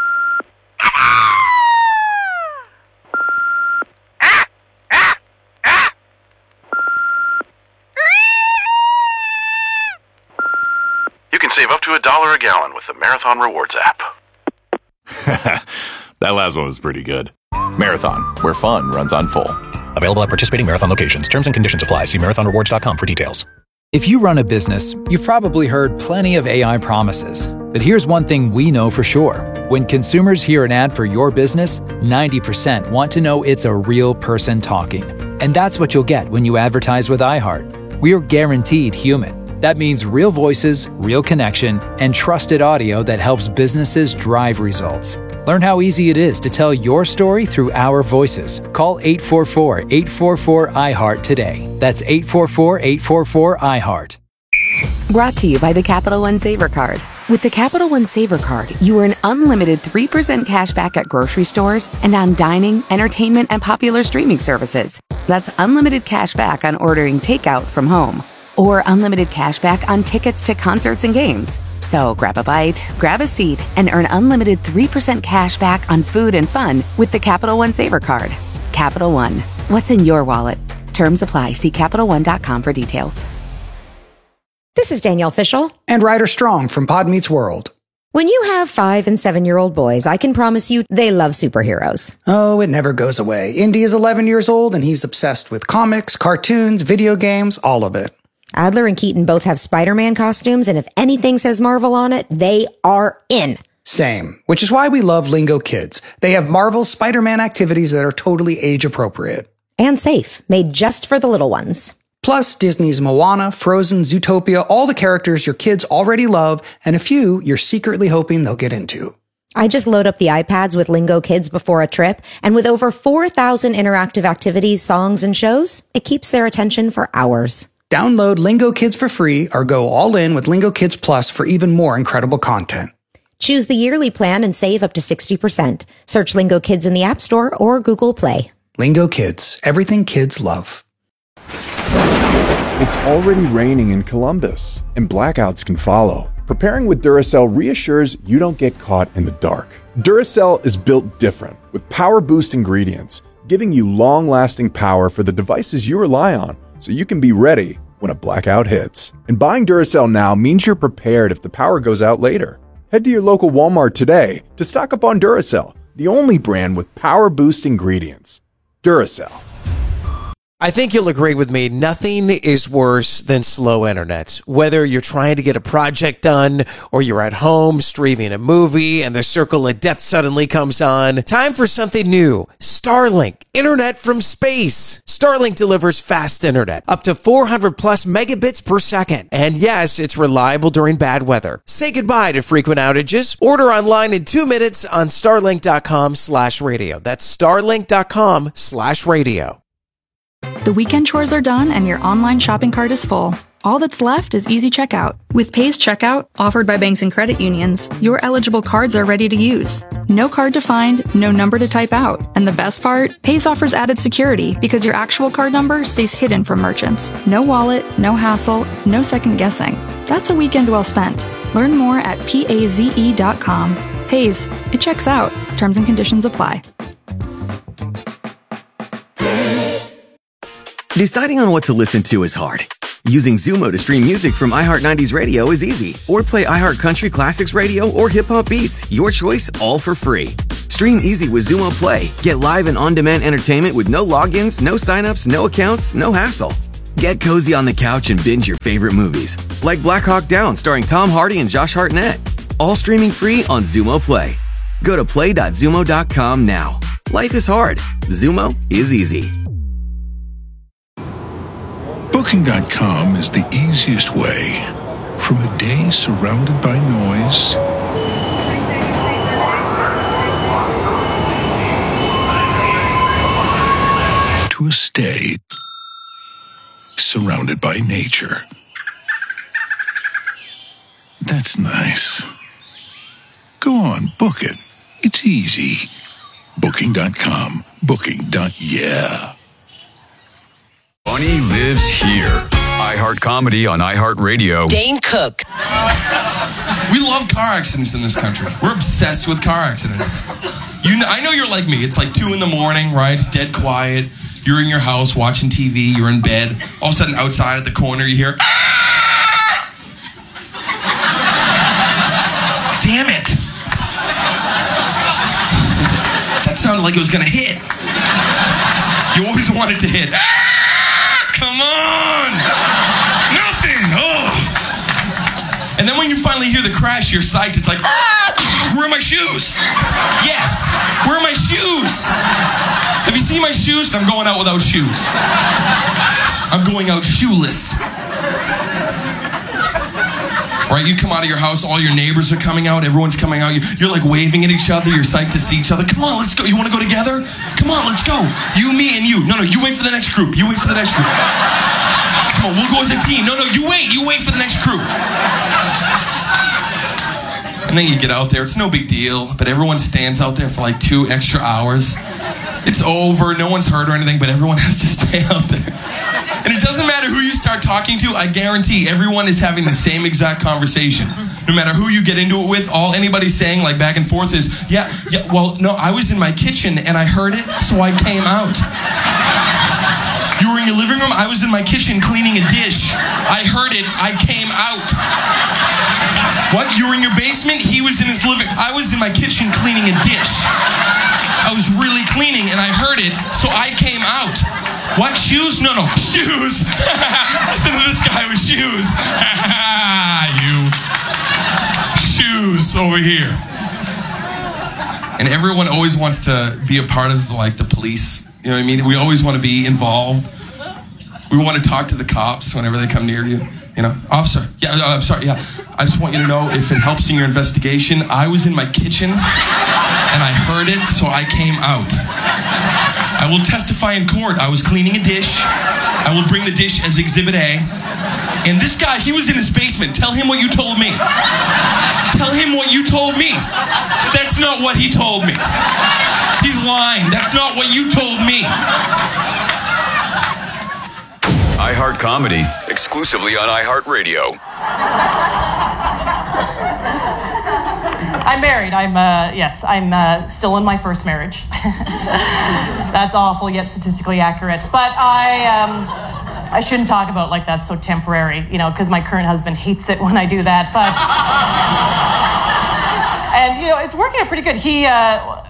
Speaker 25: You can save up to a dollar a gallon with the Marathon Rewards app.
Speaker 24: That last one was pretty good. Marathon, where fun runs on full.
Speaker 26: Available at participating Marathon locations. Terms and conditions apply. See marathon rewards dot com for details.
Speaker 27: If you run a business, you've probably heard plenty of A I promises. But here's one thing we know for sure. When consumers hear an ad for your business, ninety percent want to know it's a real person talking. And that's what you'll get when you advertise with iHeart. We are guaranteed human. That means real voices, real connection, and trusted audio that helps businesses drive results. Learn how easy it is to tell your story through our voices. Call eight four four, eight four four, I heart today. That's eight four four, eight four four, I heart.
Speaker 17: Brought to you by the Capital One Saver Card. With the Capital One Saver Card, you earn unlimited three percent cash back at grocery stores and on dining, entertainment, and popular streaming services. That's unlimited cash back on ordering takeout from home. Or unlimited cash back on tickets to concerts and games. So grab a bite, grab a seat, and earn unlimited three percent cash back on food and fun with the Capital One Saver Card. Capital One. What's in your wallet? Terms apply. See Capital One dot com for details.
Speaker 28: This is Danielle Fishel.
Speaker 29: And Ryder Strong from Pod Meets World.
Speaker 28: When you have five and seven-year-old boys, I can promise you they love superheroes.
Speaker 29: Oh, it never goes away. Indy is eleven years old, and he's obsessed with comics, cartoons, video games, all of it.
Speaker 28: Adler and Keaton both have Spider-Man costumes, and if anything says Marvel on it, they are in.
Speaker 29: Same, which is why we love Lingo Kids. They have Marvel's Spider-Man activities that are totally age-appropriate.
Speaker 28: And safe, made just for the little ones.
Speaker 29: Plus, Disney's Moana, Frozen, Zootopia, all the characters your kids already love, and a few you're secretly hoping they'll get into.
Speaker 28: I just load up the iPads with Lingo Kids before a trip, and with over four thousand interactive activities, songs, and shows, it keeps their attention for hours.
Speaker 29: Download Lingo Kids for free or go all in with Lingo Kids Plus for even more incredible content.
Speaker 28: Choose the yearly plan and save up to sixty percent. Search Lingo Kids in the App Store or Google Play.
Speaker 29: Lingo Kids, everything kids love.
Speaker 30: It's already raining in Columbus, and blackouts can follow. Preparing with Duracell reassures you don't get caught in the dark. Duracell is built different, with power boost ingredients, giving you long-lasting power for the devices you rely on, so you can be ready when a blackout hits. And buying Duracell now means you're prepared if the power goes out later. Head to your local Walmart today to stock up on Duracell, the only brand with power boost ingredients. Duracell.
Speaker 31: I think you'll agree with me, nothing is worse than slow internet. Whether you're trying to get a project done or you're at home streaming a movie and the circle of death suddenly comes on, time for something new. Starlink, internet from space. Starlink delivers fast internet, up to four hundred plus megabits per second. And yes, it's reliable during bad weather. Say goodbye to frequent outages. Order online in two minutes on starlink.com slash radio. That's starlink.com slash radio.
Speaker 32: The weekend chores are done and your online shopping cart is full. All that's left is easy checkout. With Paze Checkout, offered by banks and credit unions, your eligible cards are ready to use. No card to find, no number to type out. And the best part? Paze offers added security because your actual card number stays hidden from merchants. No wallet, no hassle, no second guessing. That's a weekend well spent. Learn more at paze dot com. Paze, it checks out. Terms and conditions apply.
Speaker 33: Deciding on what to listen to is hard,
Speaker 1: Using Zumo to stream music from iHeart nineties Radio is easy. Or play iHeart Country Classics Radio or Hip Hop Beats. Your choice, all for free. Stream easy with Zumo Play. Get live and on-demand entertainment with no logins, no signups, no accounts, no hassle. Get cozy on the couch and binge your favorite movies. Like Black Hawk Down starring Tom Hardy and Josh Hartnett. All streaming free on Zumo Play. Go to play dot zumo dot com now. Life is hard. Zumo is easy.
Speaker 2: Booking dot com is the easiest way from a day surrounded by noise to a stay surrounded by nature. That's nice. Go on, book it. It's easy. Booking dot com. Booking. Yeah.
Speaker 3: Funny lives here. iHeart Comedy on iHeart Radio.
Speaker 4: Dane Cook.
Speaker 5: We love car accidents in this country. We're obsessed with car accidents. You know, I know you're like me. It's like two in the morning, right? It's dead quiet. You're in your house watching T V. You're in bed. All of a sudden, outside at the corner, you hear, ah! Damn it. That sounded like it was going to hit. You always want it to hit. Ah! Come on! Nothing! Oh! And then when you finally hear the crash, you're psyched. It's like, ah! Where are my shoes? Yes! Where are my shoes? Have you seen my shoes? I'm going out without shoes. I'm going out shoeless. Right? You come out of your house, all your neighbors are coming out, everyone's coming out. You're like waving at each other, you're psyched to see each other. Come on, let's go. You want to go together? Come on, let's go. You, me, and you. No, no, you wait for the next group. You wait for the next group. Come on, we'll go as a team. No, no, you wait. You wait for the next group. And then you get out there. It's no big deal, but everyone stands out there for like two extra hours. It's over. No one's hurt or anything, but everyone has to stay out there. And it doesn't matter who you start talking to, I guarantee everyone is having the same exact conversation. No matter who you get into it with, all anybody's saying like back and forth is, yeah, yeah, well, no, I was in my kitchen and I heard it, so I came out. You were in your living room, I was in my kitchen cleaning a dish. I heard it, I came out. What, you were in your basement? He was in his living, I was in my kitchen cleaning a dish. I was really cleaning and I heard it, so I came out. What, shoes? No, no, shoes. Listen to this guy with shoes. You. Shoes over here. And everyone always wants to be a part of, like, the police. You know what I mean? We always want to be involved. We want to talk to the cops whenever they come near you. You know, officer, yeah, uh, I'm sorry, yeah. I just want you to know if it helps in your investigation, I was in my kitchen and I heard it, so I came out. I will testify in court. I was cleaning a dish. I will bring the dish as Exhibit A. And this guy, he was in his basement. Tell him what you told me. Tell him what you told me. That's not what he told me. He's lying. That's not what you told me.
Speaker 3: iHeart Comedy, exclusively on iHeart Radio.
Speaker 6: I'm married. I'm, uh, yes, I'm uh, still in my first marriage. That's awful, yet statistically accurate. But I, um, I shouldn't talk about like that's so temporary, you know, because my current husband hates it when I do that. But, and, you know, it's working out pretty good. He, uh,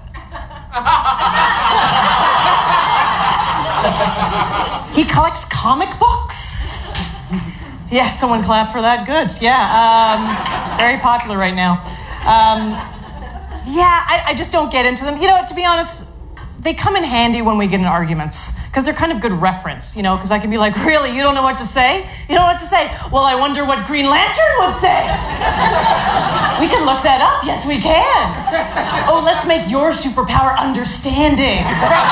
Speaker 6: he collects comic books. Yeah, someone clap for that. Good. Yeah, um, very popular right now. Um, yeah, I, I just don't get into them. You know, to be honest, they come in handy when we get in arguments because they're kind of good reference, you know, because I can be like, really, you don't know what to say? You don't know what to say? Well, I wonder what Green Lantern would say. We can look that up. Yes, we can. Oh, let's make your superpower understanding.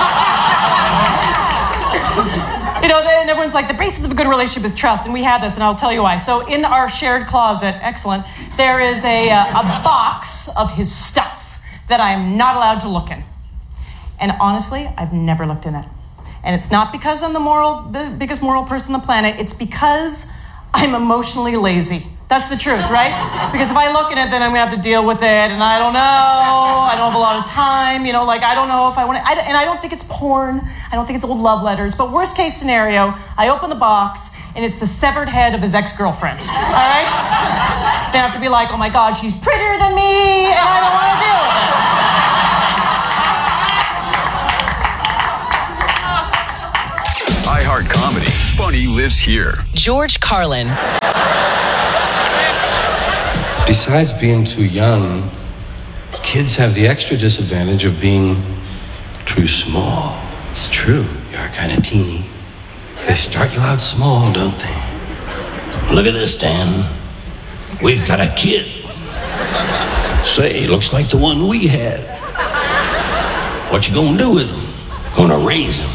Speaker 6: You know, and everyone's like, the basis of a good relationship is trust, and we have this, and I'll tell you why. So in our shared closet, excellent, there is a, uh, a box of his stuff that I am not allowed to look in. And honestly, I've never looked in it. And it's not because I'm the moral, the biggest moral person on the planet. It's because I'm emotionally lazy. That's the truth, right? Because if I look at it, then I'm gonna have to deal with it, and I don't know. I don't have a lot of time, you know. Like I don't know if I want to. I, and I don't think it's porn. I don't think it's old love letters. But worst case scenario, I open the box and it's the severed head of his ex-girlfriend. All right? They have to be like, oh my God, she's prettier than me, and I don't want to deal with it.
Speaker 3: iHeart Comedy. Funny lives here.
Speaker 4: George Carlin.
Speaker 7: Besides being too young, kids have the extra disadvantage of being too small. It's true. You're kind of teeny. They start you out small, don't they?
Speaker 8: Look at this, Dan. We've got a kid. Say, looks like the one we had. What you gonna do with him? Gonna raise him.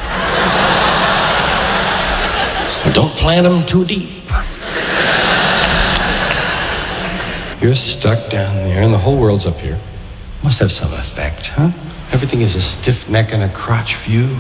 Speaker 8: But don't plant him too deep.
Speaker 7: You're stuck down there and the whole world's up here. Must have some effect, huh? Everything is a stiff neck and a crotch view.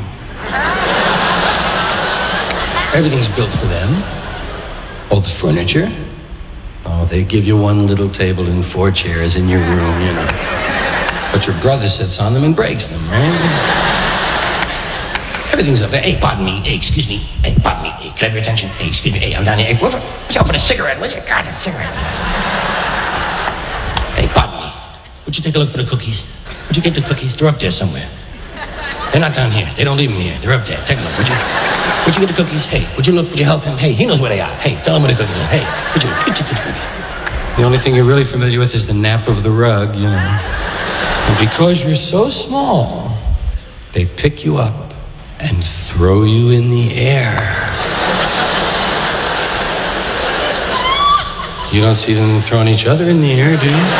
Speaker 7: Everything's built for them. All the furniture. Oh, they give you one little table and four chairs in your room, you know. But your brother sits on them and breaks them, right?
Speaker 8: Everything's up there. Hey, pardon me. Hey, excuse me. Hey, pardon me. Hey, can I have your attention? Hey, excuse me. Hey, I'm down here. Hey, watch out for the cigarette. Where's your goddamn cigarette? Hey, pardon me. Would you take a look for the cookies? Would you get the cookies? They're up there somewhere. They're not down here. They don't leave them here. They're up there. Take a look, would you? Would you get the cookies? Hey, would you look? Would you help him? Hey, he knows where they are. Hey, tell him where the cookies are. Hey, could you get your cookies?
Speaker 7: The only thing you're really familiar with is the nap of the rug, you know. And because you're so small, they pick you up and throw you in the air. You don't see them throwing each other in the air, do you?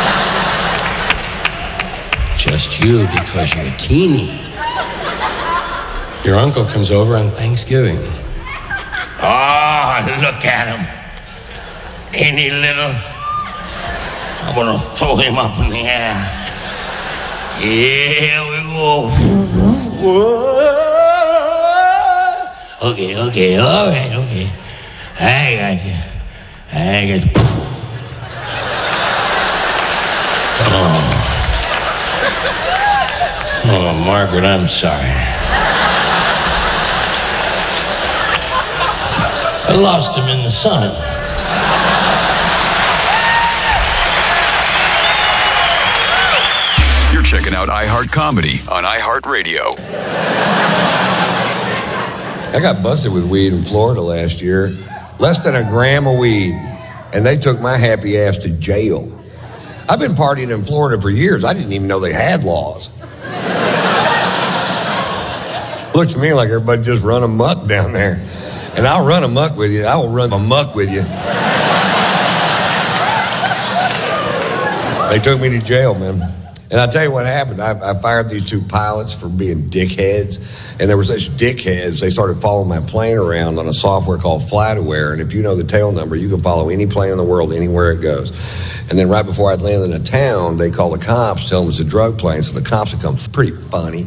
Speaker 8: Just you because you're teeny.
Speaker 7: Your uncle comes over on Thanksgiving.
Speaker 8: Oh, look at him. Ain't he little? I'm gonna throw him up in the air. Here we go. Whoa. Okay, okay, all right, okay. I got you. I got you. Oh. Oh, Margaret, I'm sorry. I lost him in the sun.
Speaker 3: You're checking out iHeart Comedy on iHeartRadio.
Speaker 9: I got busted with weed in Florida last year. Less than a gram of weed. And they took my happy ass to jail. I've been partying in Florida for years. I didn't even know they had laws. Looked to me like everybody just run amok down there. And I'll run amok with you. I will run amok with you. They took me to jail, man. And I'll tell you what happened. I, I fired these two pilots for being dickheads. And they were such dickheads, they started following my plane around on a software called FlightAware. And if you know the tail number, you can follow any plane in the world anywhere it goes. And then right before I'd land in a town, they call the cops, tell them it's a drug plane. So the cops would come. Pretty funny.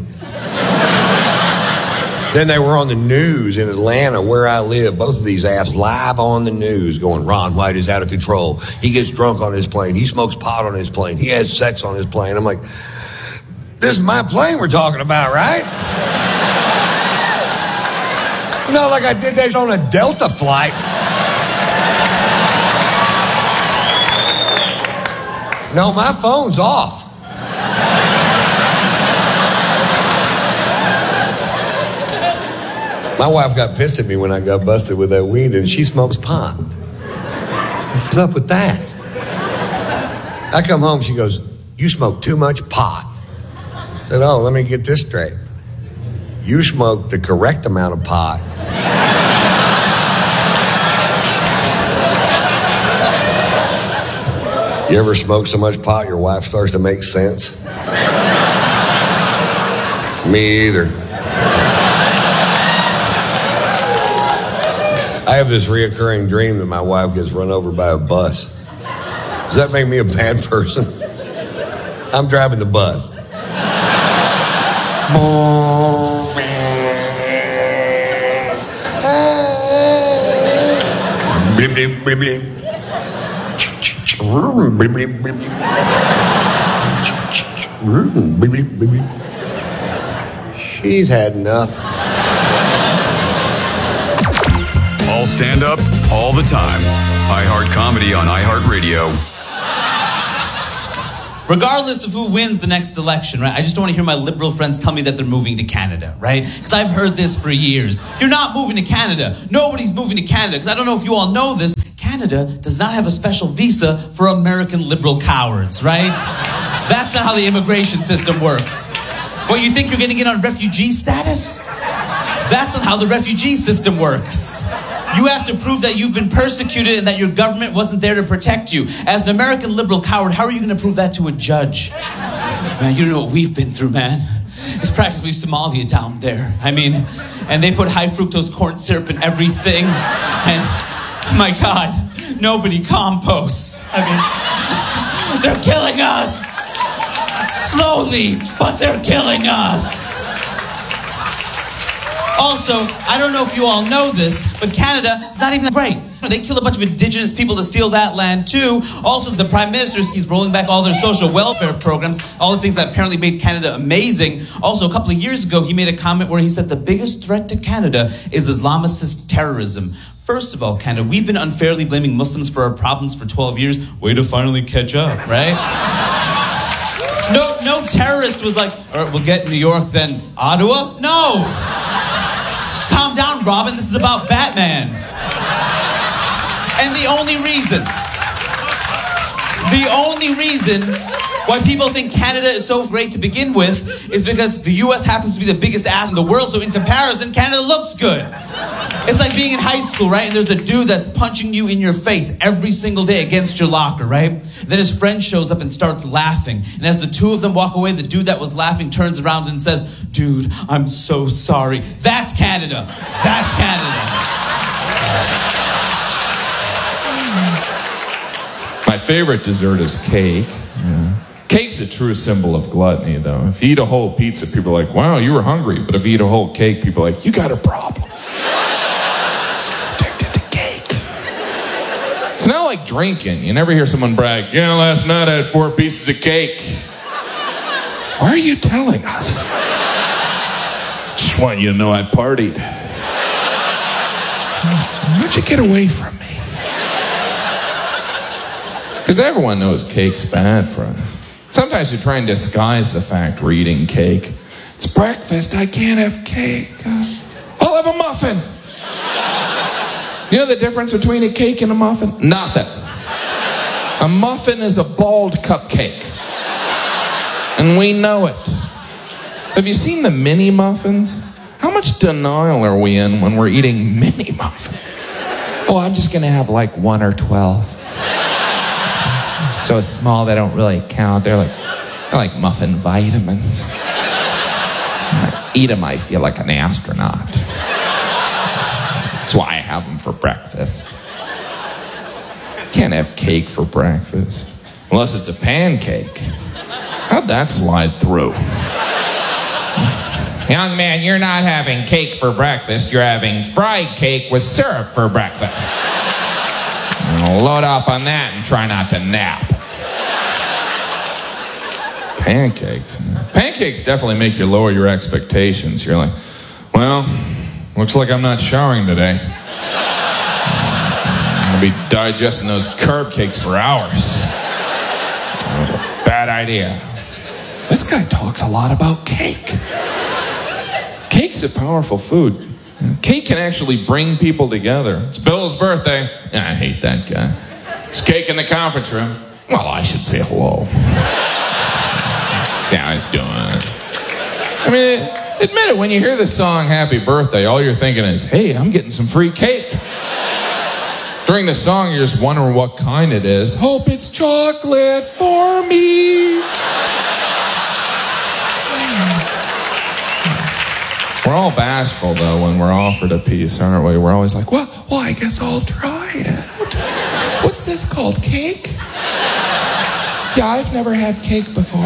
Speaker 9: Then they were on the news in Atlanta, where I live. Both of these asses live on the news going, Ron White is out of control. He gets drunk on his plane. He smokes pot on his plane. He has sex on his plane. I'm like, this is my plane we're talking about, right? Not like I did that on a Delta flight. No, my phone's off. My wife got pissed at me when I got busted with that weed, and she smokes pot. What's up with that? I come home, she goes, you smoke too much pot. I said, oh, let me get this straight. You smoke the correct amount of pot. You ever smoke so much pot your wife starts to make sense? Me either. I have this reoccurring dream that my wife gets run over by a bus. Does that make me a bad person? I'm driving the bus. Blip, blip, blip, blip. She's had enough.
Speaker 3: All stand up, all the time. iHeart Comedy on iHeartRadio.
Speaker 4: Regardless of who wins the next election, right? I just don't want to hear my liberal friends tell me that they're moving to Canada, right? Because I've heard this for years. You're not moving to Canada. Nobody's moving to Canada. Because I don't know if you all know this, Canada does not have a special visa for American liberal cowards, right? That's not how the immigration system works. What, you think you're getting in on refugee status? That's not how the refugee system works. You have to prove that you've been persecuted and that your government wasn't there to protect you. As an American liberal coward, how are you going to prove that to a judge? Man, you don't know what we've been through, man. It's practically Somalia down there. I mean, and they put high fructose corn syrup in everything. And, my God, nobody composts. I mean, they're killing us. Slowly, but they're killing us. Also, I don't know if you all know this, but Canada is not even great. They kill a bunch of indigenous people to steal that land too. Also, the Prime Minister, he's rolling back all their social welfare programs, all the things that apparently made Canada amazing. Also, a couple of years ago, he made a comment where he said the biggest threat to Canada is Islamicist terrorism. First of all, Canada, we've been unfairly blaming Muslims for our problems for twelve years. Way to finally catch up, right? No, no terrorist was like, all right, we'll get New York, then Ottawa? No. Calm down, Robin. This is about Batman. And the only reason, the only reason why people think Canada is so great to begin with is because the U S happens to be the biggest ass in the world, so in comparison, Canada looks good. It's like being in high school, right? And there's a dude that's punching you in your face every single day against your locker, right? Then his friend shows up and starts laughing. And as the two of them walk away, the dude that was laughing turns around and says, dude, I'm so sorry. That's Canada. That's Canada.
Speaker 10: My favorite dessert is cake. Yeah. Cake's a true symbol of gluttony, though. If you eat a whole pizza, people are like, wow, you were hungry. But if you eat a whole cake, people are like, you got a problem. Addicted to cake. It's not like drinking. You never hear someone brag, yeah, last night I had four pieces of cake. Why are you telling us? Just want you to know I partied. Why'd you get away from me? Because everyone knows cake's bad for us. Sometimes we try and disguise the fact we're eating cake. It's breakfast, I can't have cake. Uh, I'll have a muffin. You know the difference between a cake and a muffin? Nothing. A muffin is a bald cupcake. And we know it. Have you seen the mini muffins? How much denial are we in when we're eating mini muffins? Oh, I'm just gonna have like one or twelve. So small they don't really count. They're like, they're like muffin vitamins. When I eat them, I feel like an astronaut. That's why I have them for breakfast. Can't have cake for breakfast. Unless it's a pancake. How'd that slide through? Young man, you're not having cake for breakfast. You're having fried cake with syrup for breakfast. I'll load up on that and try not to nap. Pancakes. Pancakes definitely make you lower your expectations. You're like, well, looks like I'm not showering today. I'm going to be digesting those carb cakes for hours. That was a bad idea. This guy talks a lot about cake. Cake's a powerful food. Cake can actually bring people together. It's Bill's birthday. I hate that guy. There's cake in the conference room. Well, I should say hello. See how he's doing. I mean, admit it, when you hear the song Happy Birthday, all you're thinking is, hey, I'm getting some free cake. During the song, you're just wondering what kind it is. Hope it's chocolate for me. We're all bashful, though, when we're offered a piece, aren't we? We're always like, well, well, I guess I'll try it. What's this called, cake? Yeah, I've never had cake before.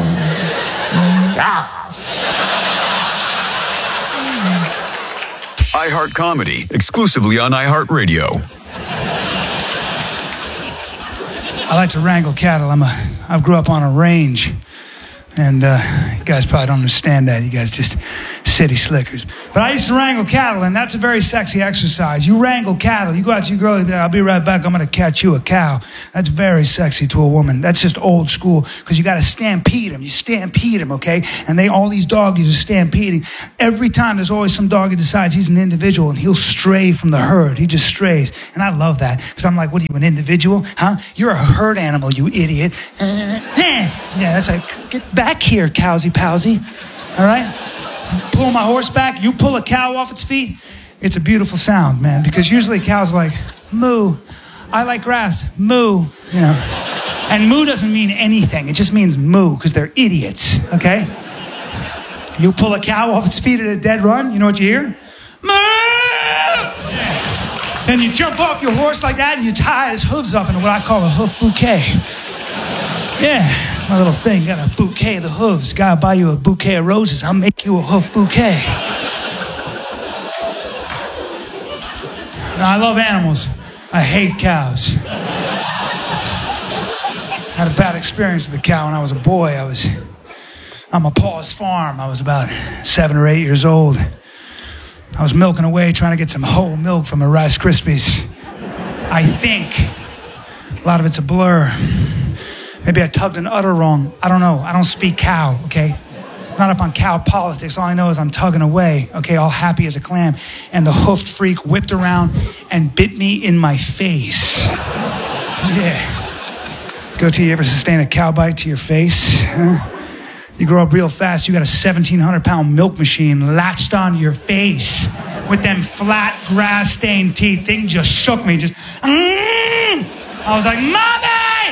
Speaker 3: iHeart Comedy, exclusively on iHeartRadio.
Speaker 11: I like to wrangle cattle. I'm a, I grew up on a range. And uh, you guys probably don't understand that. You guys just city slickers. But I used to wrangle cattle, and that's a very sexy exercise. You wrangle cattle. You go out to your girl, and be like, I'll be right back. I'm going to catch you a cow. That's very sexy to a woman. That's just old school, because you got to stampede them. You stampede them, okay? And they all these doggies are stampeding. Every time there's always some dog who decides he's an individual, and he'll stray from the herd. He just strays. And I love that, because I'm like, what are you, an individual? Huh? You're a herd animal, you idiot. Yeah, that's like, get back here, cowsy powsy. All right? Pull my horse back. You pull a cow off its feet. It's a beautiful sound, man, because usually cows are like, moo. I like grass. Moo. You know. And moo doesn't mean anything. It just means moo, because they're idiots, okay? You pull a cow off its feet at a dead run, you know what you hear? Moo! Then you jump off your horse like that and you tie his hooves up in what I call a hoof bouquet. Yeah. My little thing, got a bouquet of the hooves. Gotta buy you a bouquet of roses. I'll make you a hoof bouquet. No, I love animals. I hate cows. Had a bad experience with a cow when I was a boy. I was on my pa's farm. I was about seven or eight years old. I was milking away trying to get some whole milk from the Rice Krispies. I think a lot of it's a blur. Maybe I tugged an udder wrong. I don't know. I don't speak cow, okay? I'm not up on cow politics. All I know is I'm tugging away, okay, all happy as a clam. And the hoofed freak whipped around and bit me in my face. Yeah. Go to you ever sustain a cow bite to your face? Huh? You grow up real fast, you got a seventeen hundred pound milk machine latched onto your face with them flat, grass-stained teeth. Thing just shook me, just, mm! I was like, Mommy!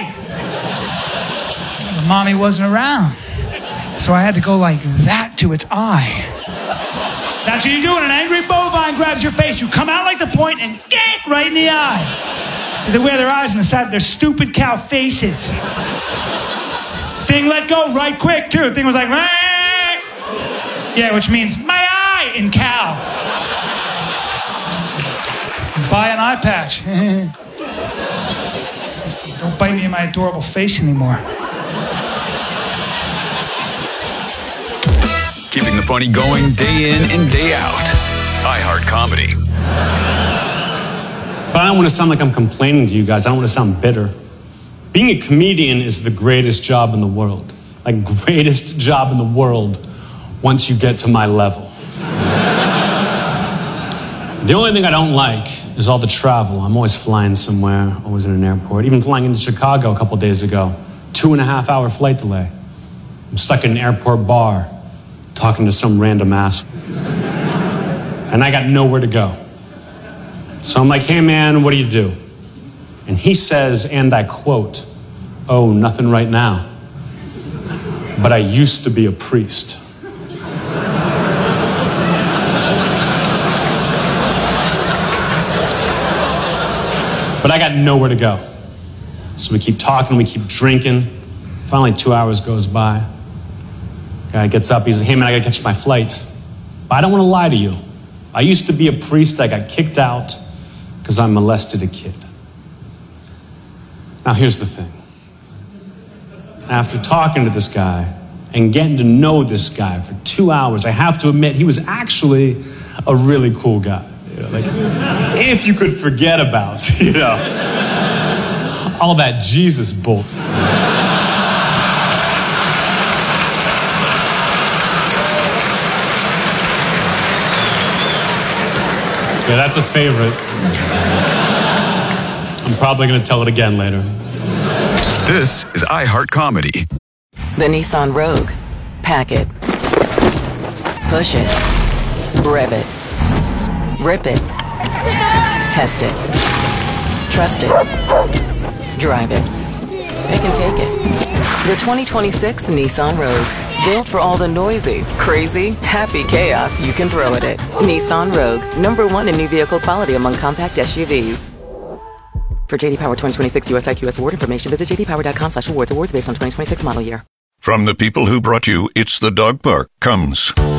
Speaker 11: Mommy wasn't around. So I had to go like that to its eye. That's what you do when an angry bovine grabs your face. You come out like the point and get right in the eye. Because they wear their eyes on the side of their stupid cow faces. Thing let go right quick, too. Thing was like, Meh! Yeah, which means my eye in cow. Buy an eye patch. Don't bite me in my adorable face anymore.
Speaker 3: Keeping the funny going day in and day out. iHeart Comedy.
Speaker 12: But I don't want to sound like I'm complaining to you guys. I don't want to sound bitter. Being a comedian is the greatest job in the world. Like, greatest job in the world once you get to my level. The only thing I don't like is all the travel. I'm always flying somewhere, always in an airport. Even flying into Chicago a couple days ago. Two and a half hour flight delay. I'm stuck in an airport bar talking to some random ass. And I got nowhere to go. So I'm like, hey man, what do you do? And he says, and I quote, oh, nothing right now. But I used to be a priest. But I got nowhere to go. So we keep talking, we keep drinking. Finally, two hours goes by. Guy gets up, he's like, hey man, I gotta catch my flight. But I don't wanna lie to you. I used to be a priest, I got kicked out because I molested a kid. Now here's the thing. After talking to this guy and getting to know this guy for two hours, I have to admit he was actually a really cool guy. You know, like, if you could forget about, you know, all that Jesus bull. Yeah, that's a favorite. I'm probably going to tell it again later.
Speaker 3: This is iHeart Comedy.
Speaker 13: The Nissan Rogue. Pack it. Push it. Rev it. Rip it. Test it. Trust it. Drive it. Pick and take it. The twenty twenty-six Nissan Rogue. Built for all the noisy, crazy, happy chaos you can throw at it. Nissan Rogue. Number one in new vehicle quality among compact S U Vs. For J D Power twenty twenty-six U S I Q S award information, visit j d power dot com slash awards. Awards based on twenty twenty-six model year.
Speaker 14: From the people who brought you It's the Dog Park comes